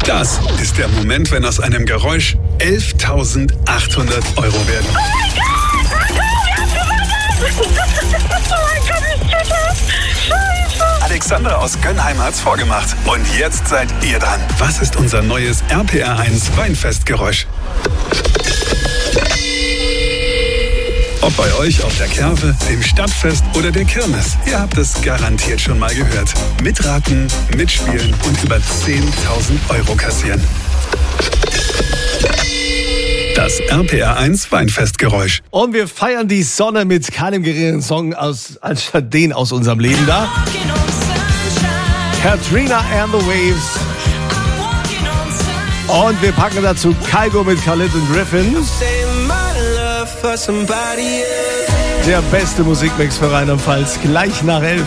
Das ist der Moment, wenn aus einem Geräusch 11.800 Euro werden. Oh mein Gott! Oh mein Gott, ich check das! Scheiße! Alexandra aus Gönnheim hat's vorgemacht. Und jetzt seid ihr dran. Was ist unser neues RPR1 Weinfestgeräusch? Ob bei euch auf der Kerwe, dem Stadtfest oder der Kirmes, ihr habt es garantiert schon mal gehört. Mitraten, mitspielen und über 10.000 Euro kassieren. Das RPR1 Weinfestgeräusch. Und wir feiern die Sonne mit keinem geringeren Song anstatt den aus unserem Leben da. Katrina and the Waves. Und wir packen dazu Kygo mit Khalid und Griffin. Der beste Musikmix für Rheinland-Pfalz, gleich nach 11.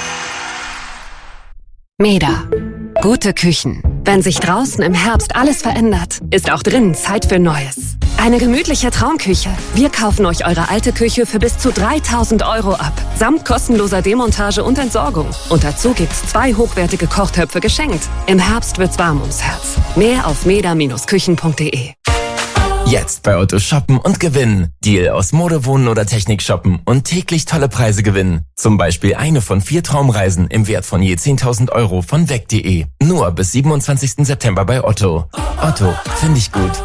Meda. Gute Küchen. Wenn sich draußen im Herbst alles verändert, ist auch drinnen Zeit für Neues. Eine gemütliche Traumküche. Wir kaufen euch eure alte Küche für bis zu 3.000 Euro ab. Samt kostenloser Demontage und Entsorgung. Und dazu gibt's 2 hochwertige Kochtöpfe geschenkt. Im Herbst wird's warm ums Herz. Mehr auf meda-küchen.de. Jetzt bei Otto shoppen und gewinnen. Deal aus Mode, Wohnen oder Technik shoppen und täglich tolle Preise gewinnen. Zum Beispiel eine von 4 Traumreisen im Wert von je 10.000 Euro von weg.de. Nur bis 27. September bei Otto. Otto, finde ich gut.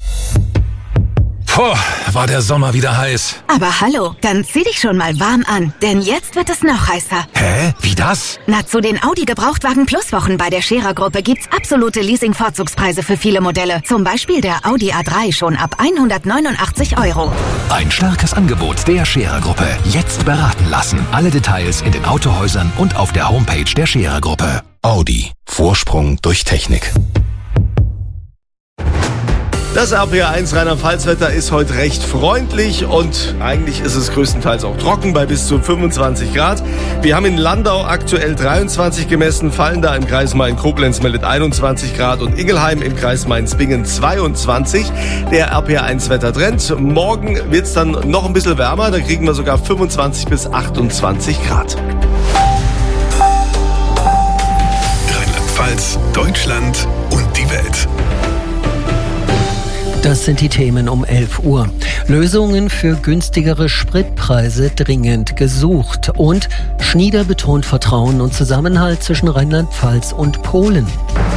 Puh, war der Sommer wieder heiß. Aber hallo, dann zieh dich schon mal warm an, denn jetzt wird es noch heißer. Hä? Wie das? Na, zu den Audi Gebrauchtwagen Plus Wochen bei der Scherer-Gruppe gibt's absolute Leasing-Vorzugspreise für viele Modelle. Zum Beispiel der Audi A3 schon ab 189 Euro. Ein starkes Angebot der Scherer-Gruppe. Jetzt beraten lassen. Alle Details in den Autohäusern und auf der Homepage der Scherer-Gruppe. Audi. Vorsprung durch Technik. Das RPR1 Rheinland-Pfalz-Wetter ist heute recht freundlich und eigentlich ist es größtenteils auch trocken bei bis zu 25 Grad. Wir haben in Landau aktuell 23 gemessen, Fallenda im Kreis Main-Koblenz meldet 21 Grad und Ingelheim im Kreis Mainz-Bingen 22. Der RPR1-Wettertrend. Morgen wird's dann noch ein bisschen wärmer, da kriegen wir sogar 25 bis 28 Grad. Rheinland-Pfalz, Deutschland und die Welt. Das sind die Themen um 11 Uhr. Lösungen für günstigere Spritpreise dringend gesucht. Und Schnieder betont Vertrauen und Zusammenhalt zwischen Rheinland-Pfalz und Polen.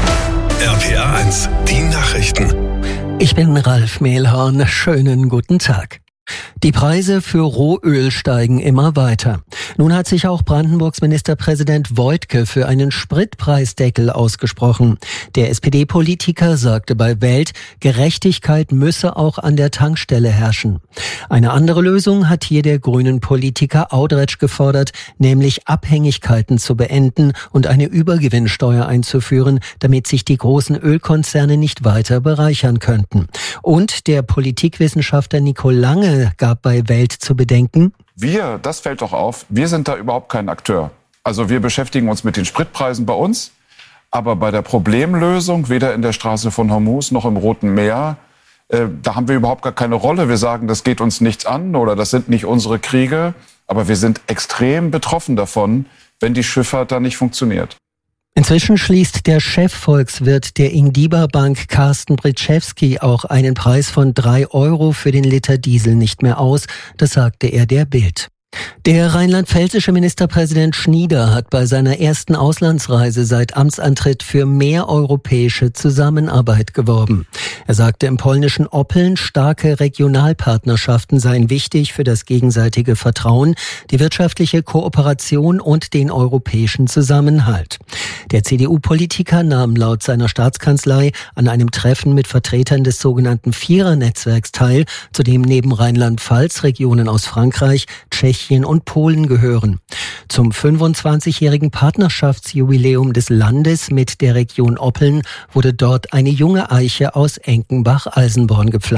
RPR1, die Nachrichten. Ich bin Ralf Mehlhorn. Schönen guten Tag. Die Preise für Rohöl steigen immer weiter. Nun hat sich auch Brandenburgs Ministerpräsident Woidke für einen Spritpreisdeckel ausgesprochen. Der SPD-Politiker sagte bei Welt, Gerechtigkeit müsse auch an der Tankstelle herrschen. Eine andere Lösung hat hier der grünen Politiker Audretsch gefordert, nämlich Abhängigkeiten zu beenden und eine Übergewinnsteuer einzuführen, damit sich die großen Ölkonzerne nicht weiter bereichern könnten. Und der Politikwissenschaftler Nico Lange gab bei Welt zu bedenken: das fällt doch auf, wir sind da überhaupt kein Akteur. Also wir beschäftigen uns mit den Spritpreisen bei uns, aber bei der Problemlösung, weder in der Straße von Hormuz noch im Roten Meer, da haben wir überhaupt gar keine Rolle. Wir sagen, das geht uns nichts an oder das sind nicht unsere Kriege, aber wir sind extrem betroffen davon, wenn die Schifffahrt da nicht funktioniert. Inzwischen schließt der Chefvolkswirt der Ingdiba Bank Carsten Britschewski auch einen Preis von 3 Euro für den Liter Diesel nicht mehr aus. Das sagte er der Bild. Der rheinland-pfälzische Ministerpräsident Schnieder hat bei seiner ersten Auslandsreise seit Amtsantritt für mehr europäische Zusammenarbeit geworben. Er sagte im polnischen Oppeln, starke Regionalpartnerschaften seien wichtig für das gegenseitige Vertrauen, die wirtschaftliche Kooperation und den europäischen Zusammenhalt. Der CDU-Politiker nahm laut seiner Staatskanzlei an einem Treffen mit Vertretern des sogenannten Vierer-Netzwerks teil, zu dem neben Rheinland-Pfalz Regionen aus Frankreich, Tschechien und Polen gehören. Zum 25-jährigen Partnerschaftsjubiläum des Landes mit der Region Oppeln wurde dort eine junge Eiche aus Enkenbach-Alsenborn gepflanzt.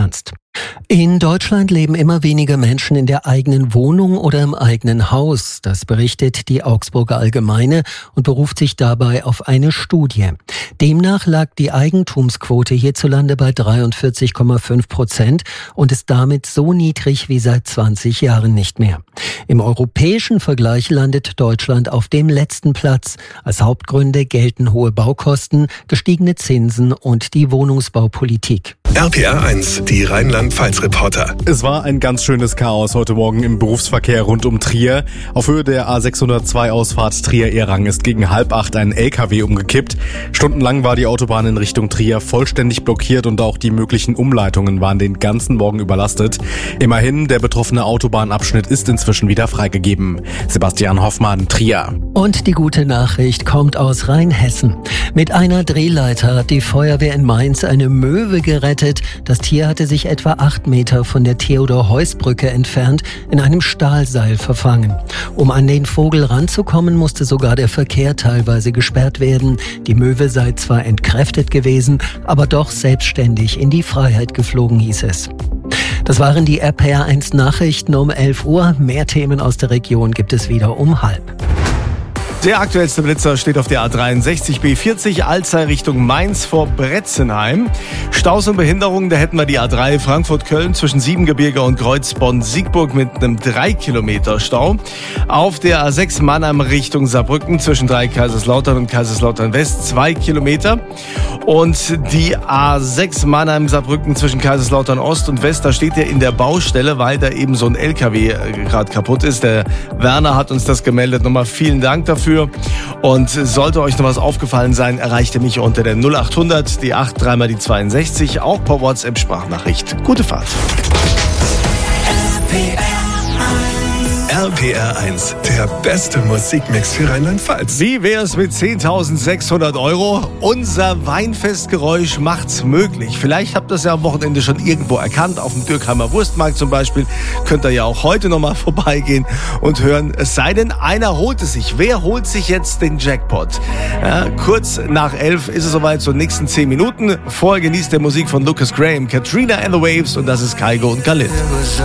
In Deutschland leben immer weniger Menschen in der eigenen Wohnung oder im eigenen Haus. Das berichtet die Augsburger Allgemeine und beruft sich dabei auf eine Studie. Demnach lag die Eigentumsquote hierzulande bei 43,5% und ist damit so niedrig wie seit 20 Jahren nicht mehr. Im europäischen Vergleich landet Deutschland auf dem letzten Platz. Als Hauptgründe gelten hohe Baukosten, gestiegene Zinsen und die Wohnungsbaupolitik. RPR 1, die Rheinland-Pfalz-Reporter. Es war ein ganz schönes Chaos heute Morgen im Berufsverkehr rund um Trier. Auf Höhe der A602 Ausfahrt Trier-Erang ist gegen 7:30 ein LKW umgekippt. Stundenlang war die Autobahn in Richtung Trier vollständig blockiert und auch die möglichen Umleitungen waren den ganzen Morgen überlastet. Immerhin, der betroffene Autobahnabschnitt ist inzwischen wieder freigegeben. Sebastian Hoffmann, Trier. Und die gute Nachricht kommt aus Rheinhessen. Mit einer Drehleiter hat die Feuerwehr in Mainz eine Möwe gerettet. Das Tier hatte sich etwa 8 Meter von der Theodor-Heuss-Brücke entfernt in einem Stahlseil verfangen. Um an den Vogel ranzukommen, musste sogar der Verkehr teilweise gesperrt werden. Die Möwe sei zwar entkräftet gewesen, aber doch selbstständig in die Freiheit geflogen, hieß es. Das waren die RPR 1 Nachrichten um 11 Uhr. Mehr Themen aus der Region gibt es wieder um 12:30. Der aktuellste Blitzer steht auf der A63 B40 Alzey Richtung Mainz vor Bretzenheim. Staus und Behinderungen, da hätten wir die A3 Frankfurt-Köln zwischen Siebengebirge und Kreuz-Bonn-Siegburg mit einem 3 Kilometer Stau. Auf der A6 Mannheim Richtung Saarbrücken zwischen Kaiserslautern und Kaiserslautern West 2 Kilometer. Und die A6 Mannheim-Saarbrücken zwischen Kaiserslautern Ost und West, da steht ja in der Baustelle, weil da eben so ein LKW gerade kaputt ist. Der Werner hat uns das gemeldet. Nochmal vielen Dank dafür. Und sollte euch noch was aufgefallen sein, erreicht ihr mich unter der 0800, die 8, 3 mal die 62, auch per WhatsApp-Sprachnachricht. Gute Fahrt. RPR 1, der beste Musikmix für Rheinland-Pfalz. Wie wär's mit 10.600 €? Unser Weinfestgeräusch macht's möglich. Vielleicht habt ihr es ja am Wochenende schon irgendwo erkannt, auf dem Dürkheimer Wurstmarkt zum Beispiel. Könnt ihr ja auch heute nochmal vorbeigehen und hören. Es sei denn, einer holt es sich. Wer holt sich jetzt den Jackpot? Ja, kurz nach 11 ist es soweit, so nächsten 10 Minuten. Vorher genießt der Musik von Lucas Graham, Katrina and the Waves und das ist Kygo und Khalid.